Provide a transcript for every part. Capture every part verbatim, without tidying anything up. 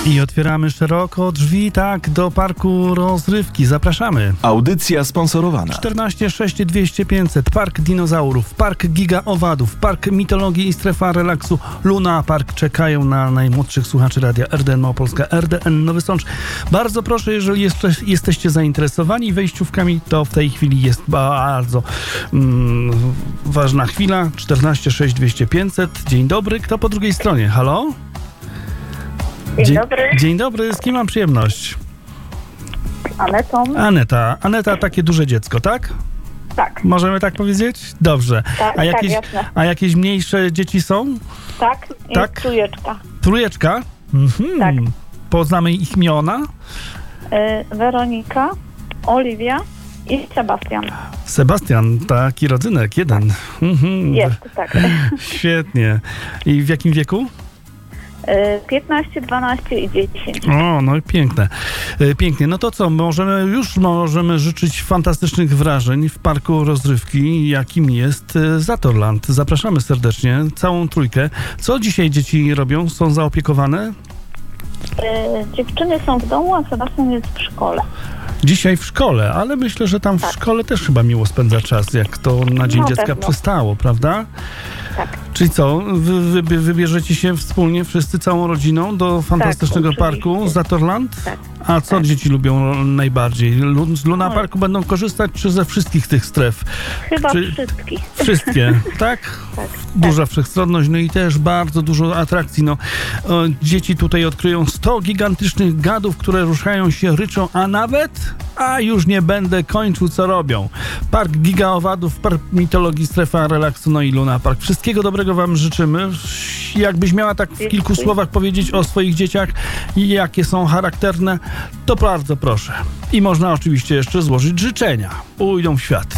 I otwieramy szeroko drzwi, tak, do parku rozrywki. Zapraszamy. Audycja sponsorowana. czternaście sześć dwieście pięćset, Park Dinozaurów, Park Giga Owadów, Park Mitologii i Strefa Relaksu, Luna Park czekają na najmłodszych słuchaczy radia R D N Małopolska, R D N Nowy Sącz. Bardzo proszę, jeżeli jeszcze jesteście zainteresowani wejściówkami, to w tej chwili jest bardzo mm, ważna chwila. czternaście sześć dwieście pięćset. Dzień dobry. Kto po drugiej stronie? Halo? Dzień, Dzień dobry. Dzień dobry. Z kim mam przyjemność? Anetą. Aneta. Aneta, takie duże dziecko, tak? Tak. Możemy tak powiedzieć? Dobrze. Tak, a, jakieś, tak, jasne. a jakieś mniejsze dzieci są? Tak, jest Tak? trójeczka. Trójeczka? Mhm. Tak. Poznamy ich imiona? Y, Weronika, Oliwia i Sebastian. Sebastian, taki rodzynek, jeden. Mhm. Jest, tak. Świetnie. I w jakim wieku? Y, piętnaście, dwanaście i dziesięć. O, no i piękne. E, Pięknie. No to co, możemy, już możemy życzyć fantastycznych wrażeń w parku rozrywki, jakim jest e, Zatorland. Zapraszamy serdecznie, całą trójkę. Co dzisiaj dzieci robią? Są zaopiekowane? Y, dziewczyny są w domu, a Sebastian jest w szkole. Dzisiaj w szkole, ale myślę, że tam w Tak. szkole też chyba miło spędza czas, jak to na Dzień No, Dziecka pewno. przystało, prawda? Tak. Czyli co, wy, wy, wybierzecie się wspólnie, wszyscy, całą rodziną do fantastycznego Tak, oczywiście. parku Zatorland? Tak. A co tak. dzieci lubią najbardziej? Lu- Z Luna Oj. Parku będą korzystać, czy ze wszystkich tych stref? Chyba Czy- wszystkich. Wszystkie, tak? Tak. Duża wszechstronność, no i też bardzo dużo atrakcji. No, o, dzieci tutaj odkryją sto gigantycznych gadów, które ruszają się, ryczą, a nawet, a już nie będę kończył, co robią. Park Giga Owadów, Park Mitologii, Strefa Relaksu, no i Luna Park. Wszystkiego dobrego wam życzymy. Jakbyś miała tak w kilku Dziękuję. słowach powiedzieć o swoich dzieciach, jakie są charakterne, to bardzo proszę. I można oczywiście jeszcze złożyć życzenia. Ujdą w świat.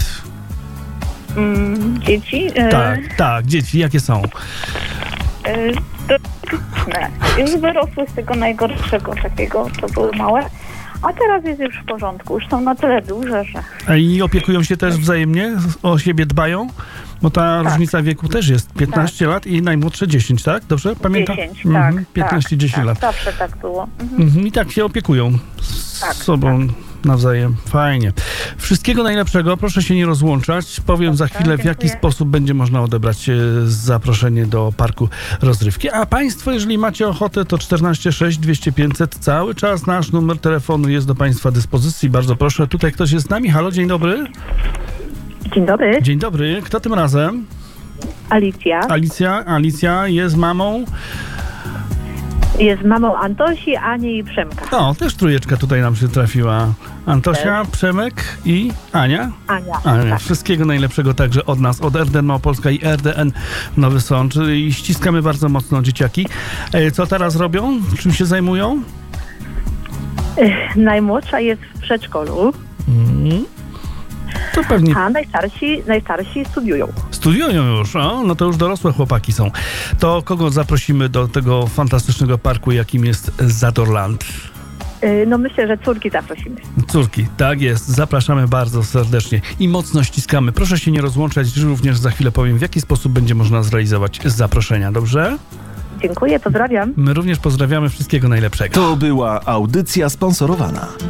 Mm, dzieci? Y, Tak, tak, dzieci, jakie są? y, drobne. Już wyrosły z tego najgorszego takiego, co były małe. A teraz jest już w porządku. Już są na tyle duże, że... A i opiekują się też wzajemnie? O siebie dbają? Bo ta Tak. różnica wieku też jest piętnaście lat i najmłodsze dziesięć, tak? Dobrze pamiętam? dziesięć, Mhm, tak. piętnaście dziesięć tak, lat. Zawsze tak było. Mhm. Mhm, I tak się opiekują z Tak, sobą nawzajem. Fajnie. Wszystkiego najlepszego. Proszę się nie rozłączać. Powiem za chwilę, w jaki dziękuję. sposób będzie można odebrać e, zaproszenie do parku rozrywki. A państwo, jeżeli macie ochotę, to czternaście sześć dwieście pięćset. Cały czas nasz numer telefonu jest do państwa dyspozycji. Bardzo proszę. Tutaj ktoś jest z nami. Halo, dzień dobry. Dzień dobry, Dzień dobry. Kto tym razem? Alicja. Alicja. Alicja jest mamą. Jest mamą Antosi, Ani i Przemka. O, też trójeczka tutaj nam się trafiła. Antosia, Przemek i Ania. Ania. Ania, Tak. wszystkiego najlepszego także od nas, od R D N Małopolska i R D N Nowy Sącz. I ściskamy bardzo mocno dzieciaki. E, Co teraz robią? Czym się zajmują? Ech, Najmłodsza jest w przedszkolu, Mm. To pewnie a najstarsi, najstarsi studiują. studiują już. O, no to już dorosłe chłopaki są. To kogo zaprosimy do tego fantastycznego parku, jakim jest Zatorland? Yy, No myślę, że córki zaprosimy. Córki, tak jest. Zapraszamy bardzo serdecznie i mocno ściskamy. Proszę się nie rozłączać, również za chwilę powiem, w jaki sposób będzie można zrealizować zaproszenia, dobrze? Dziękuję, pozdrawiam. My również pozdrawiamy, wszystkiego najlepszego. To była audycja sponsorowana.